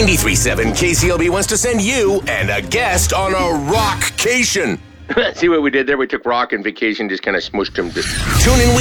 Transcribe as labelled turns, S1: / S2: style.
S1: 93.7 KCLB wants to send you and a guest on a rockcation.
S2: See what we did there? We took rock and vacation, just kind of smushed them.
S1: Tune in